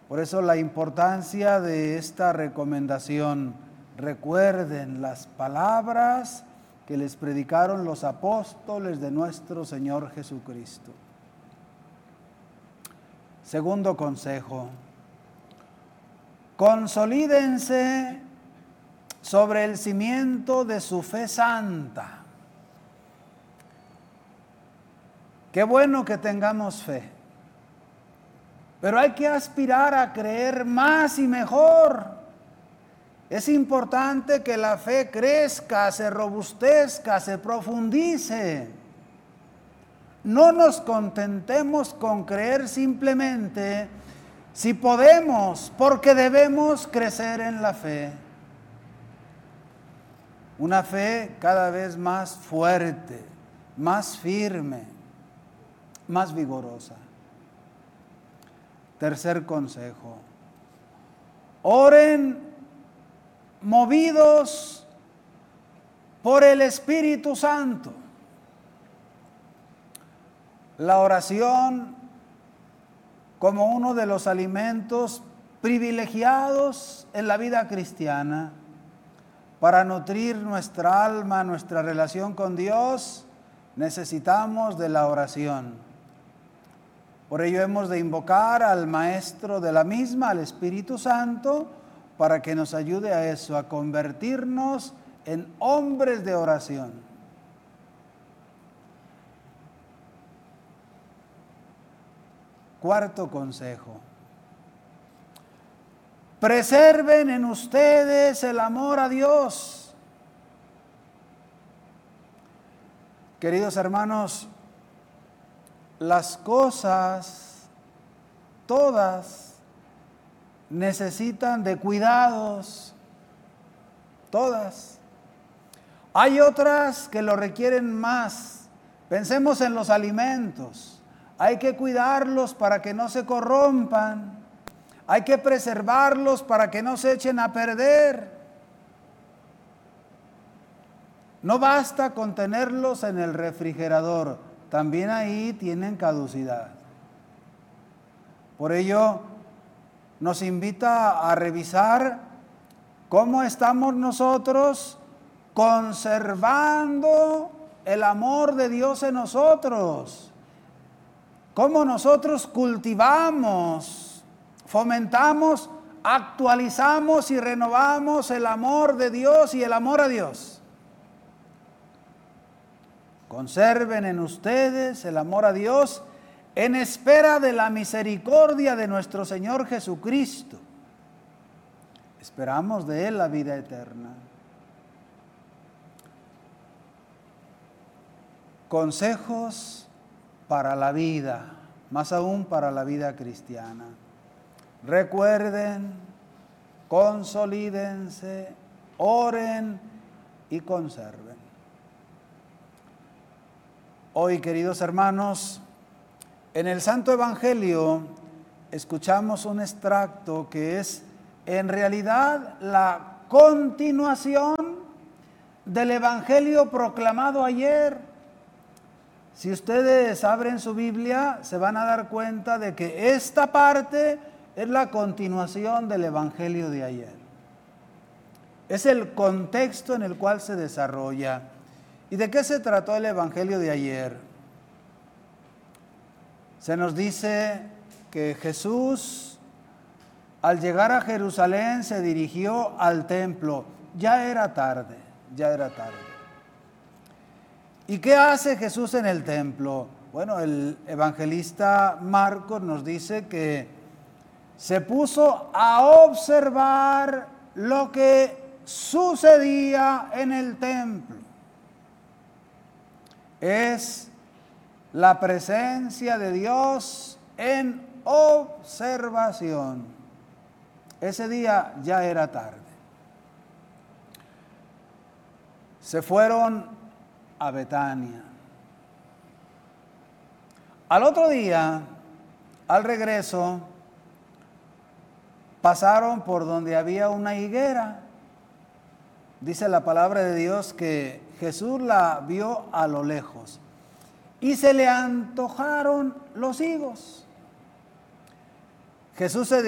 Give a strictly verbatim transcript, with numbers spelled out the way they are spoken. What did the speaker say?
Por eso la importancia de esta recomendación. Recuerden las palabras que les predicaron los apóstoles de nuestro Señor Jesucristo. Segundo consejo. Consolídense sobre el cimiento de su fe santa. Qué bueno que tengamos fe, pero hay que aspirar a creer más y mejor. Es importante que la fe crezca, se robustezca, se profundice. No nos contentemos con creer simplemente si podemos, porque debemos crecer en la fe. Una fe cada vez más fuerte, más firme, más vigorosa. Tercer consejo. Oren movidos por el Espíritu Santo. La oración como uno de los alimentos privilegiados en la vida cristiana para nutrir nuestra alma, nuestra relación con Dios, necesitamos de la oración. Por ello hemos de invocar al Maestro de la misma, al Espíritu Santo, para que nos ayude a eso, a convertirnos en hombres de oración. Cuarto consejo. Preserven en ustedes el amor a Dios. Queridos hermanos, las cosas, todas, necesitan de cuidados, todas. Hay otras que lo requieren más. Pensemos en los alimentos. Hay que cuidarlos para que no se corrompan. Hay que preservarlos para que no se echen a perder. No basta con tenerlos en el refrigerador, también ahí tienen caducidad. Por ello, nos invita a revisar cómo estamos nosotros conservando el amor de Dios en nosotros. Cómo nosotros cultivamos, fomentamos, actualizamos y renovamos el amor de Dios y el amor a Dios. Conserven en ustedes el amor a Dios en espera de la misericordia de nuestro Señor Jesucristo. Esperamos de Él la vida eterna. Consejos para la vida, más aún para la vida cristiana. Recuerden, consolídense, oren y conserven. Hoy, queridos hermanos, en el Santo Evangelio escuchamos un extracto que es en realidad la continuación del Evangelio proclamado ayer. Si ustedes abren su Biblia, se van a dar cuenta de que esta parte es la continuación del Evangelio de ayer. Es el contexto en el cual se desarrolla. ¿Y de qué se trató el Evangelio de ayer? Se nos dice que Jesús, al llegar a Jerusalén, se dirigió al templo. Ya era tarde, ya era tarde. ¿Y qué hace Jesús en el templo? Bueno, el evangelista Marcos nos dice que se puso a observar lo que sucedía en el templo. Es la presencia de Dios en observación. Ese día ya era tarde. Se fueron a Betania. Al otro día, al regreso, pasaron por donde había una higuera. Dice la palabra de Dios que Jesús la vio a lo lejos y se le antojaron los higos. Jesús se